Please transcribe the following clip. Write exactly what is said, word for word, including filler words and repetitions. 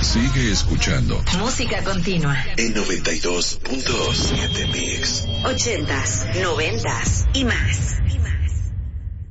Sigue escuchando. Música continua. En noventa y dos punto siete Mix. Ochentas, noventas y más.